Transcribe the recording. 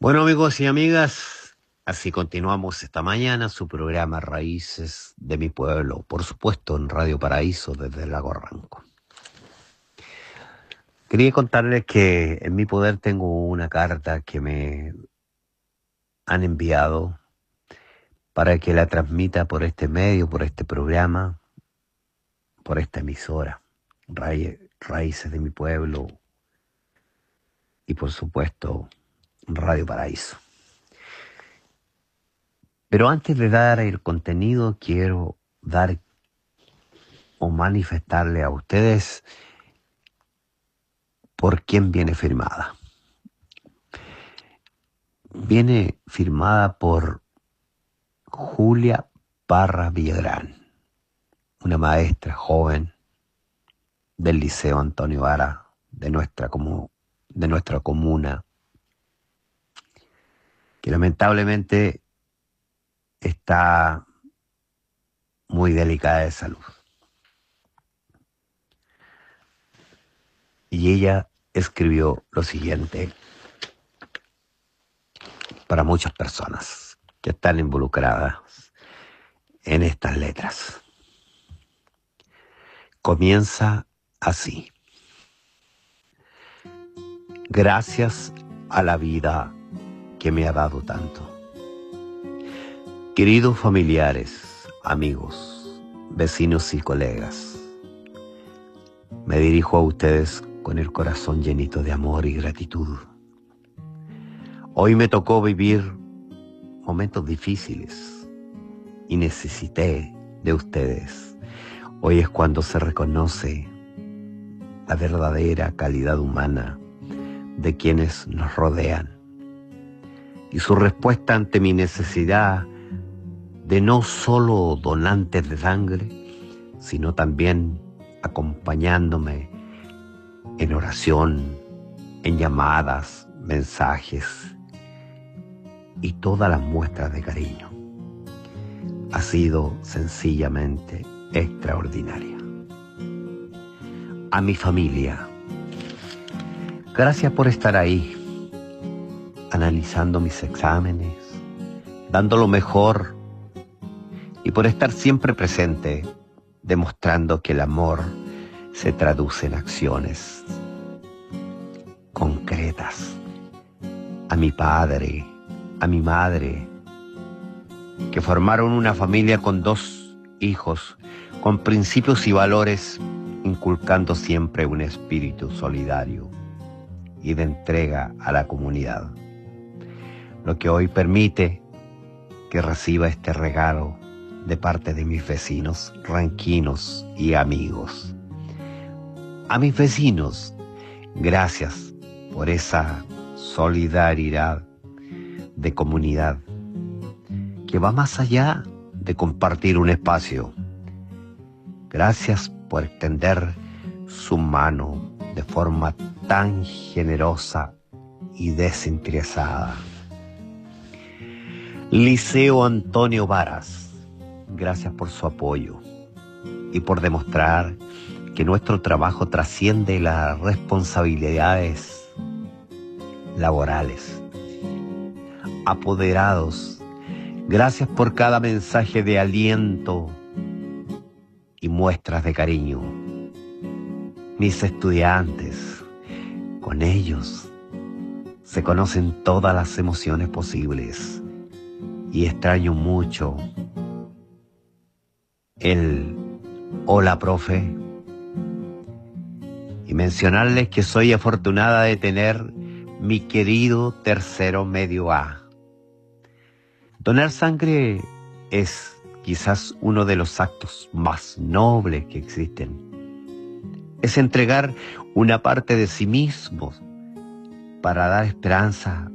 Bueno, amigos y amigas, así continuamos esta mañana su programa Raíces de mi Pueblo, por supuesto en Radio Paraíso desde el Lago Ranco. Quería contarles que en mi poder tengo una carta que me han enviado para que la transmita por este medio, por este programa, por esta emisora, Raíces de mi Pueblo y por supuesto Radio Paraíso. Pero antes de dar el contenido, quiero dar o manifestarle a ustedes por quién viene firmada. Viene firmada por Julia Parra Villagrán, una maestra joven del Liceo Antonio Vara de nuestra comuna, que lamentablemente está muy delicada de salud. Y ella escribió lo siguiente para muchas personas que están involucradas en estas letras. Comienza así. Gracias a la vida que me ha dado tanto. Queridos familiares, amigos, vecinos y colegas, me dirijo a ustedes con el corazón llenito de amor y gratitud. Hoy me tocó vivir momentos difíciles y necesité de ustedes. Hoy es cuando se reconoce la verdadera calidad humana de quienes nos rodean y su respuesta ante mi necesidad de no solo donantes de sangre, sino también acompañándome en oración, en llamadas, mensajes y todas las muestras de cariño. Ha sido sencillamente extraordinaria. A mi familia, gracias por estar ahí, analizando mis exámenes, dando lo mejor y por estar siempre presente, demostrando que el amor se traduce en acciones concretas. A mi padre, a mi madre, que formaron una familia con 2 hijos, con principios y valores, inculcando siempre un espíritu solidario y de entrega a la comunidad, lo que hoy permite que reciba este regalo de parte de mis vecinos ranquinos y amigos. A mis vecinos, gracias por esa solidaridad de comunidad que va más allá de compartir un espacio. Gracias por extender su mano de forma tan generosa y desinteresada. Liceo Antonio Varas, gracias por su apoyo y por demostrar que nuestro trabajo trasciende las responsabilidades laborales. Apoderados, gracias por cada mensaje de aliento y muestras de cariño. Mis estudiantes, con ellos se conocen todas las emociones posibles y extraño mucho el hola, profe, y mencionarles que soy afortunada de tener mi querido tercero medio A. Donar sangre es quizás uno de los actos más nobles que existen. Es entregar una parte de sí mismo para dar esperanza